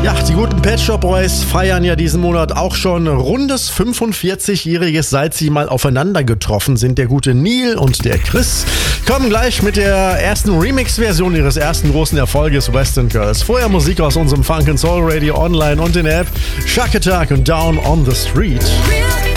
Ja, die guten Pet Shop Boys feiern ja diesen Monat auch schon rundes 45-jähriges, seit sie mal aufeinander getroffen sind. Der gute Neil und der Chris kommen gleich mit der ersten Remix-Version ihres ersten großen Erfolges Western Girls. Vorher Musik aus unserem Funk & Soul Radio online und in der App Shark Attack und Down on the Street.